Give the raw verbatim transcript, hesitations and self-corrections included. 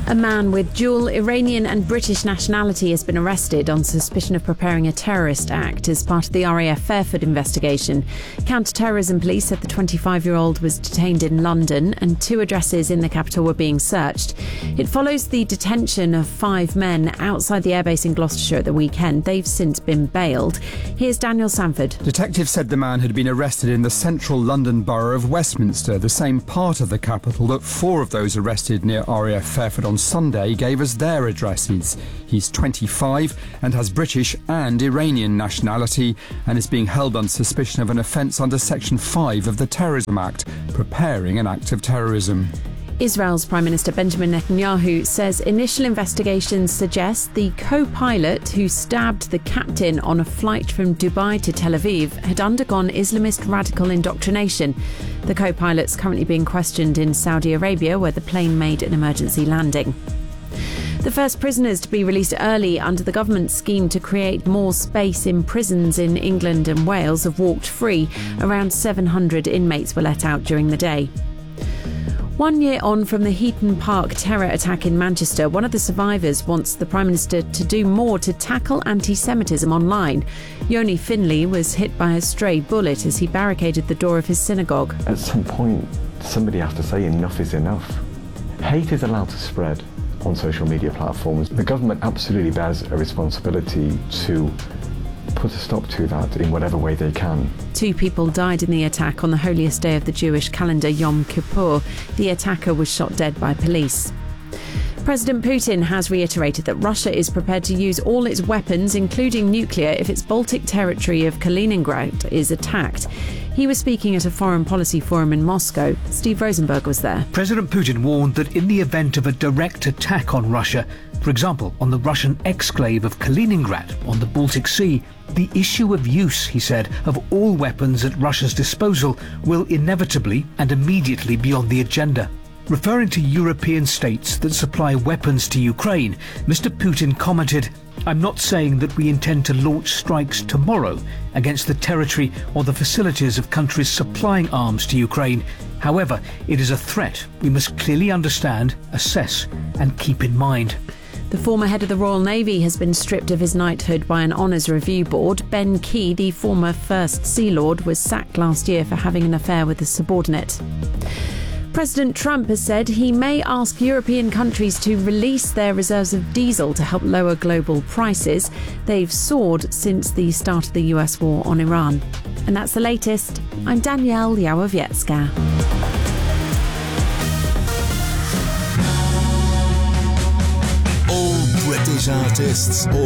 A man with dual Iranian and British nationality has been arrested on suspicion of preparing a terrorist act as part of the R A F Fairford investigation. Counter-terrorism police said the twenty-five-year-old was detained in London and two addresses in the capital were being searched. It follows the detention of five men outside the airbase in Gloucestershire at the weekend. They've since been bailed. Here's Daniel Sanford. Detectives said the man had been arrested in the central London borough of Westminster, the same part of the capital that four of those arrested near R A F Fairford on Sunday gave us their addresses. He's twenty-five and has British and Iranian nationality and is being held on suspicion of an offence under Section five of the Terrorism Act, preparing an act of terrorism. Israel's Prime Minister Benjamin Netanyahu says initial investigations suggest the co-pilot who stabbed the captain on a flight from Dubai to Tel Aviv had undergone Islamist radical indoctrination. The co-pilot's currently being questioned in Saudi Arabia, where the plane made an emergency landing. The first prisoners to be released early under the government's scheme to create more space in prisons in England and Wales have walked free. Around seven hundred inmates were let out during the day. One year on from the Heaton Park terror attack in Manchester, one of the survivors wants the Prime Minister to do more to tackle anti-Semitism online. Yoni Finley was hit by a stray bullet as he barricaded the door of his synagogue. At some point, somebody has to say enough is enough. Hate is allowed to spread on social media platforms. The government absolutely bears a responsibility to put a stop to that in whatever way they can. Two people died in the attack on the holiest day of the Jewish calendar, Yom Kippur. The attacker was shot dead by police. President Putin has reiterated that Russia is prepared to use all its weapons, including nuclear, if its Baltic territory of Kaliningrad is attacked. He was speaking at a foreign policy forum in Moscow. Steve Rosenberg was there. President Putin warned that in the event of a direct attack on Russia, for example, on the Russian exclave of Kaliningrad on the Baltic Sea, the issue of use, he said, of all weapons at Russia's disposal will inevitably and immediately be on the agenda. Referring to European states that supply weapons to Ukraine, Mister Putin commented, "I'm not saying that we intend to launch strikes tomorrow against the territory or the facilities of countries supplying arms to Ukraine. However, it is a threat we must clearly understand, assess and keep in mind." The former head of the Royal Navy has been stripped of his knighthood by an honours review board. Ben Key, the former First Sea Lord, was sacked last year for having an affair with a subordinate. President Trump has said he may ask European countries to release their reserves of diesel to help lower global prices. They've soared since the start of the U S war on Iran. And that's the latest. I'm Danielle Yałowiecka. All British artists, all